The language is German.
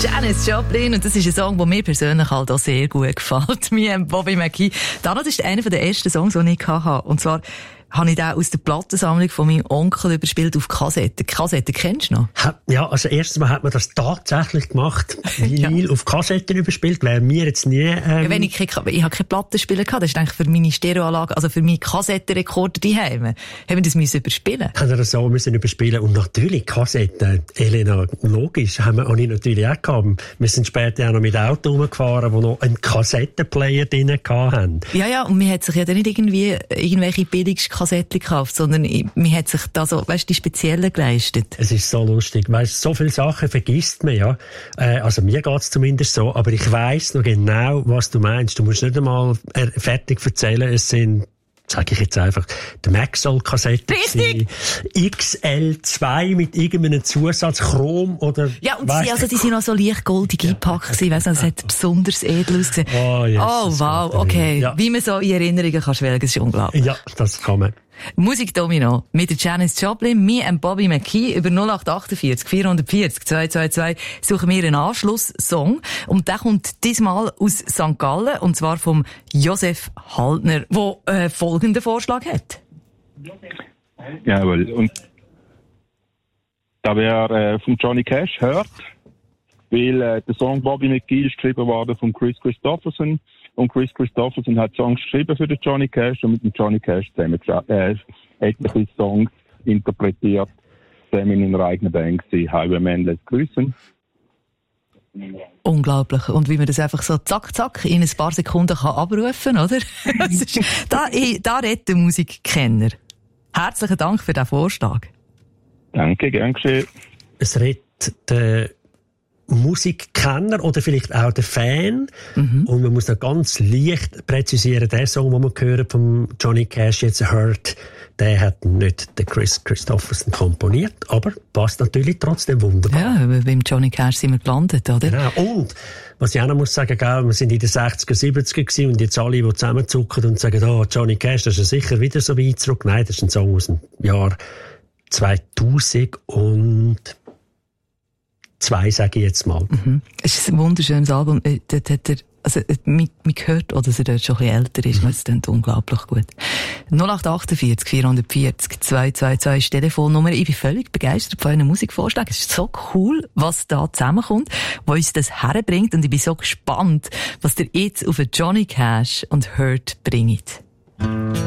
Janis Joplin, und das ist ein Song, der mir persönlich halt auch sehr gut gefällt. Mir Bobby McGee. Das ist einer der ersten Songs, die ich hatte. Und zwar habe ich den aus der Plattensammlung von meinem Onkel überspielt auf Kassette. Kassette kennst du noch? Ja, also erstens mal hat man das tatsächlich gemacht. Vinyl auf Kassetten überspielt, wäre mir jetzt nie... Ja, wenn ich habe keine Plattenspieler gehabt, das ist eigentlich für meine Stereoanlage, also für meine Kassettenrekorder die haben wir das müssen überspielen. Haben wir das so müssen überspielen? Und natürlich Kassetten, Elena, logisch, habe ich natürlich auch gehabt. Wir sind später auch noch mit Auto rumgefahren, die noch einen Kassettenplayer drin hatten. Ja, und man hat sich ja dann nicht irgendwelche Billigskassetten gekauft, sondern man hat sich da so, weißt, die speziellen geleistet. Es ist so lustig, weißt, so viele Sachen vergisst man, ja. Also mir geht's zumindest so, aber ich weiss noch genau, was du meinst. Du musst nicht einmal fertig erzählen, es sind, sage ich jetzt einfach, die Maxell-Kassette, XL2 mit irgendeinem Zusatz, Chrom oder... Ja, und die sind auch so leicht goldig eingepackt gewesen, weißt du, das hat besonders edel ausgesehen. Oh, yes, wow, okay. Ja. Wie man so in Erinnerungen kann schwelgen, das ist unglaublich. Ja, das kann man. Musikdomino mit der Janis Joplin, mir und Bobby McGee über 0848 440 222 suchen wir einen Anschlusssong, und der kommt diesmal aus St. Gallen, und zwar vom Josef Haltner, der folgenden Vorschlag hat. Jawohl, und da wäre von Johnny Cash hört, weil der Song Bobby McGee ist geschrieben worden von Chris Christopherson. Und Chris Christopherson hat Songs geschrieben für den Johnny Cash und mit dem Johnny Cash zusammen etliche Songs interpretiert, zusammen in einer eigenen Band gewesen. Highway Man lässt grüßen. Unglaublich. Und wie man das einfach so zack, in ein paar Sekunden kann abrufen, oder? Da redet der Musikkenner. Herzlichen Dank für den Vorschlag. Danke, gern geschehen. Es redet der Musikkenner oder vielleicht auch der Fan. Und man muss noch ganz leicht präzisieren, der Song, den wir hören von Johnny Cash jetzt hört, der hat nicht der Chris Christopherson komponiert, aber passt natürlich trotzdem wunderbar. Ja, beim Johnny Cash sind wir gelandet, oder? Genau. Und, was ich auch noch muss sagen, wir sind in den 60er, 70er gewesen, und jetzt alle, die zusammenzucken und sagen, Johnny Cash, das ist ja sicher wieder so weit zurück. Nein, das ist ein Song aus dem Jahr 2002, sage ich jetzt mal. Es ist ein wunderschönes Album. Dort hat er, man hört auch, dass er dort schon ein bisschen älter ist. Es klingt unglaublich gut. 0848 440 222 ist die Telefonnummer. Ich bin völlig begeistert von euren Musikvorschlägen. Es ist so cool, was da zusammenkommt, was uns das herbringt. Und ich bin so gespannt, was ihr jetzt auf Johnny Cash und Hurt bringt.